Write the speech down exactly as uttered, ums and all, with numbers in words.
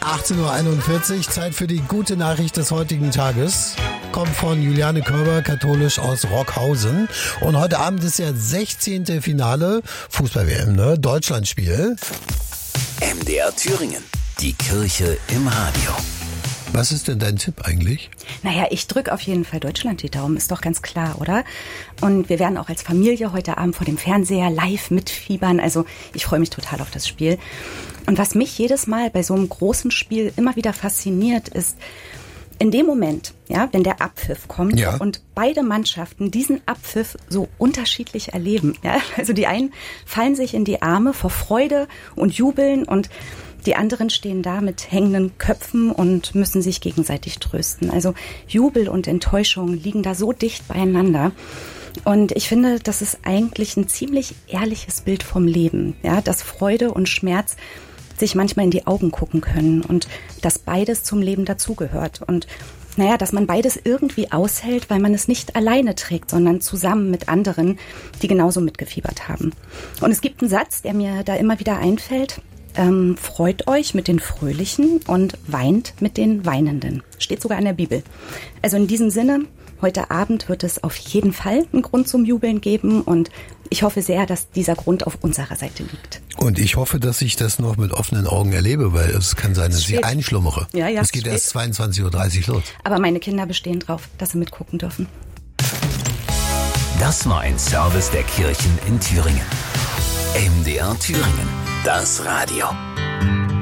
achtzehn Uhr einundvierzig, Zeit für die gute Nachricht des heutigen Tages. Kommt von Juliane Körber, katholisch aus Rockhausen. Und heute Abend ist ja sechzehnte Finale Fußball-W M, ne? Deutschlandspiel. M D R Thüringen, die Kirche im Radio. Was ist denn dein Tipp eigentlich? Naja, ich drücke auf jeden Fall Deutschland die Daumen, ist doch ganz klar, oder? Und wir werden auch als Familie heute Abend vor dem Fernseher live mitfiebern. Also ich freue mich total auf das Spiel. Und was mich jedes Mal bei so einem großen Spiel immer wieder fasziniert, ist in dem Moment, ja, wenn der Abpfiff kommt, ja, und beide Mannschaften diesen Abpfiff so unterschiedlich erleben. Ja? Also die einen fallen sich in die Arme vor Freude und jubeln und die anderen stehen da mit hängenden Köpfen und müssen sich gegenseitig trösten. Also Jubel und Enttäuschung liegen da so dicht beieinander. Und ich finde, das ist eigentlich ein ziemlich ehrliches Bild vom Leben, ja, dass Freude und Schmerz sich manchmal in die Augen gucken können und dass beides zum Leben dazugehört. Und naja, dass man beides irgendwie aushält, weil man es nicht alleine trägt, sondern zusammen mit anderen, die genauso mitgefiebert haben. Und es gibt einen Satz, der mir da immer wieder einfällt. Ähm, freut euch mit den Fröhlichen und weint mit den Weinenden. Steht sogar in der Bibel. Also in diesem Sinne, heute Abend wird es auf jeden Fall einen Grund zum Jubeln geben und ich hoffe sehr, dass dieser Grund auf unserer Seite liegt. Und ich hoffe, dass ich das noch mit offenen Augen erlebe, weil es kann sein, dass ich einschlummere. Ja, ja, es geht spät. erst zweiundzwanzig Uhr dreißig los. Aber meine Kinder bestehen drauf, dass sie mitgucken dürfen. Das war ein Service der Kirchen in Thüringen. M D R Thüringen, das Radio.